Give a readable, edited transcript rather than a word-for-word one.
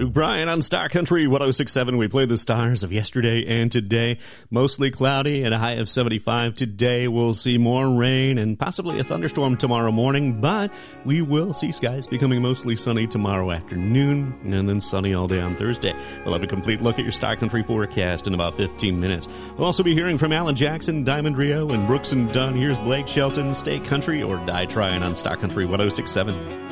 Luke Bryan on Star Country 106.7. We play the stars of yesterday and today. Mostly cloudy and a high of 75 today. We'll see more rain and possibly a thunderstorm tomorrow morning, but we will see skies becoming mostly sunny tomorrow afternoon and then sunny all day on Thursday. We'll have a complete look at your Star Country forecast in about 15 minutes. We'll also be hearing from Alan Jackson, Diamond Rio, and Brooks and Dunn. Here's Blake Shelton. Stay country or die trying on Star Country 106.7.